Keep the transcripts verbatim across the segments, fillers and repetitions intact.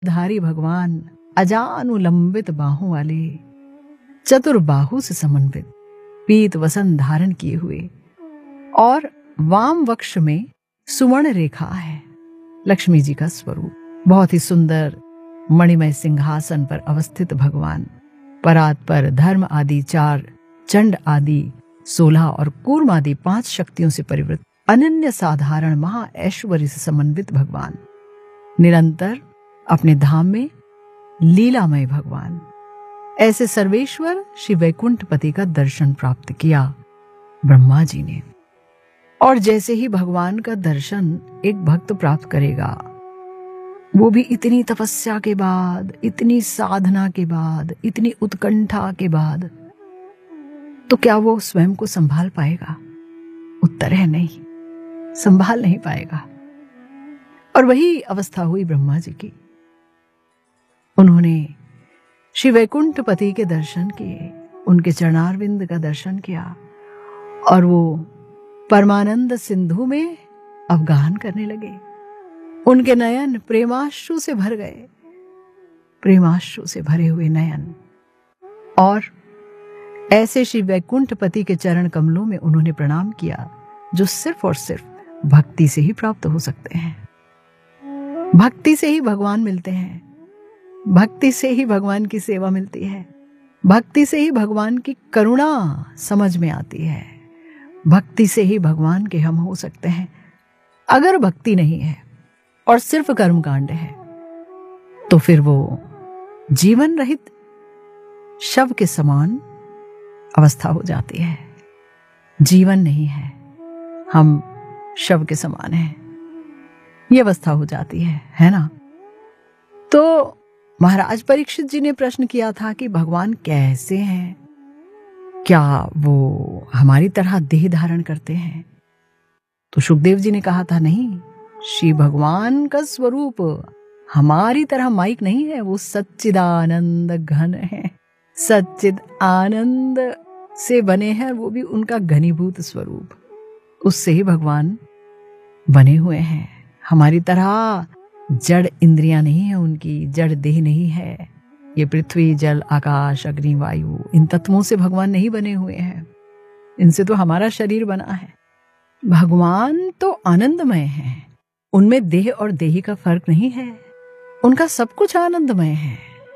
धारी भगवान अजानुलंबित बाहों वाले, चतुर्बाहु से समन्वित, पीत वसन धारण किए हुए और वाम वक्ष में सुवर्ण रेखा है। लक्ष्मी जी का स्वरूप बहुत ही सुंदर मणिमय सिंहासन पर अवस्थित भगवान, परात पर धर्म आदि चार, चंड आदि सोलह और कूर्म आदि पांच शक्तियों से परिवृत अनन्य साधारण महा ऐश्वर्य से समन्वित भगवान, निरंतर अपने धाम में लीलामय भगवान। ऐसे सर्वेश्वर श्री वैकुंठपति का दर्शन प्राप्त किया ब्रह्मा जी ने। और जैसे ही भगवान का दर्शन एक भक्त प्राप्त करेगा, वो भी इतनी तपस्या के बाद, इतनी साधना के बाद, इतनी उत्कंठा के बाद, तो क्या वो स्वयं को संभाल पाएगा? उत्तर है नहीं, संभाल नहीं पाएगा। और वही अवस्था हुई ब्रह्मा जी की। उन्होंने श्री वैकुंठपति के दर्शन किए, उनके चरणारविंद का दर्शन किया और वो परमानंद सिंधु में अवगाहन करने लगे। उनके नयन प्रेमाश्रु से भर गए, प्रेमाश्रु से भरे हुए नयन। और ऐसे श्री वैकुंठपति के चरण कमलों में उन्होंने प्रणाम किया, जो सिर्फ और सिर्फ भक्ति से ही प्राप्त हो सकते हैं। भक्ति से ही भगवान मिलते हैं, भक्ति से ही भगवान की सेवा मिलती है, भक्ति से ही भगवान की करुणा समझ में आती है, भक्ति से ही भगवान के हम हो सकते हैं। अगर भक्ति नहीं है और सिर्फ कर्मकांड है, तो फिर वो जीवन रहित शव के समान अवस्था हो जाती है। जीवन नहीं है, हम शव के समान हैं, ये अवस्था हो जाती है, है ना? तो महाराज परीक्षित जी ने प्रश्न किया था कि भगवान कैसे हैं? क्या वो हमारी तरह देह धारण करते हैं? तो सुखदेव जी ने कहा था, नहीं, श्री भगवान का स्वरूप हमारी तरह माइक नहीं है, वो सच्चिदानंद घन है, सच्चिद आनंद से बने हैं, वो भी उनका घनीभूत स्वरूप, उससे ही भगवान बने हुए हैं। हमारी तरह जड़ इंद्रियां नहीं है उनकी, जड़ देह नहीं है। ये पृथ्वी, जल, आकाश, अग्नि, वायु, इन तत्वों से भगवान नहीं बने हुए हैं, इनसे तो हमारा शरीर बना है। भगवान तो आनंदमय है, उनमें देह और देही का फर्क नहीं है, उनका सब कुछ आनंदमय है।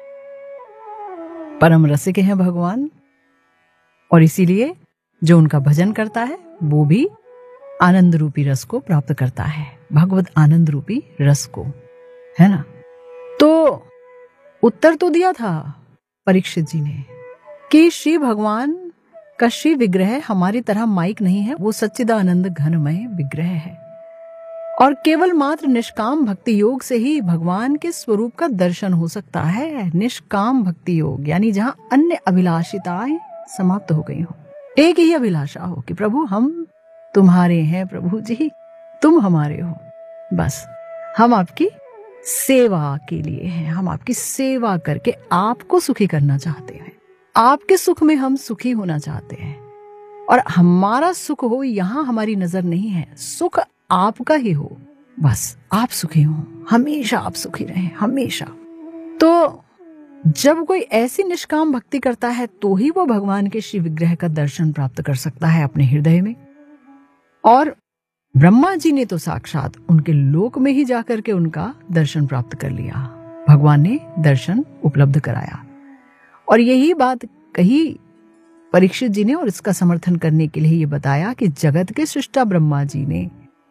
परम रसिक हैं भगवान, और इसीलिए जो उनका भजन करता है वो भी आनंद रूपी रस को प्राप्त करता है, भगवत आनंद रूपी रस को, है ना? तो उत्तर तो दिया था परीक्षित जी ने कि श्री भगवान का श्री विग्रह हमारी तरह माइक नहीं है, वो सच्चिदानंद घनमय विग्रह है। और केवल मात्र निष्काम भक्ति योग से ही भगवान के स्वरूप का दर्शन हो सकता है। निष्काम भक्ति योग यानी जहां अन्य अभिलाषिताएं समाप्त हो गई हो, एक ही अभिलाषा हो कि प्रभु हम तुम्हारे हैं, प्रभु जी तुम हमारे हो, बस हम आपकी सेवा के लिए हैं, हम आपकी सेवा करके आपको सुखी करना चाहते हैं, आपके सुख में हम सुखी होना चाहते हैं। और हमारा सुख हो यहां हमारी नजर नहीं है, सुख आपका ही हो, बस आप सुखी हो, हमेशा आप सुखी रहें, हमेशा। तो जब कोई ऐसी निष्काम भक्ति करता है तो ही वो भगवान के श्री विग्रह का दर्शन प्राप्त कर सकता है अपने हृदय में। और ब्रह्मा जी ने तो साक्षात उनके लोक में ही जाकर के उनका दर्शन प्राप्त कर लिया, भगवान ने दर्शन उपलब्ध कराया। और यही बात कही परीक्षित जी ने, और इसका समर्थन करने के लिए ये बताया कि जगत के सृष्टा ब्रह्मा जी ने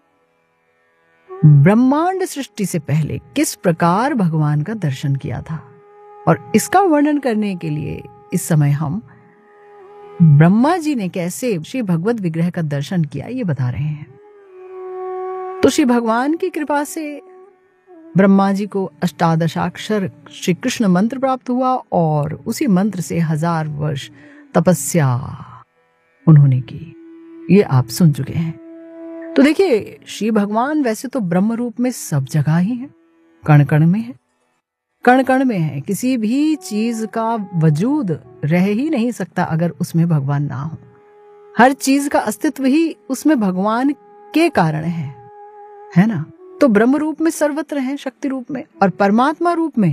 ब्रह्मांड सृष्टि से पहले किस प्रकार भगवान का दर्शन किया था, और इसका वर्णन करने के लिए इस समय हम ब्रह्मा जी ने कैसे श्री भगवत विग्रह का दर्शन किया ये बता रहे हैं। तो श्री भगवान की कृपा से ब्रह्मा जी को अष्टादशाक्षर श्री कृष्ण मंत्र प्राप्त हुआ, और उसी मंत्र से हजार वर्ष तपस्या उन्होंने की, ये आप सुन चुके हैं। तो देखिए, श्री भगवान वैसे तो ब्रह्म रूप में सब जगह ही है, कण कण में है, कण कण में है। किसी भी चीज का वजूद रह ही नहीं सकता अगर उसमें भगवान ना हो। हर चीज का अस्तित्व ही उसमें भगवान के कारण है, है ना? तो ब्रह्म रूप में सर्वत्र हैं, शक्ति रूप में, और परमात्मा रूप में